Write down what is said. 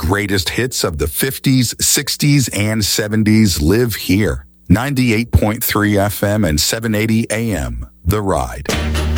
greatest hits of the 50s, 60s, and 70s live here. 98.3 FM and 780 AM, The Ride.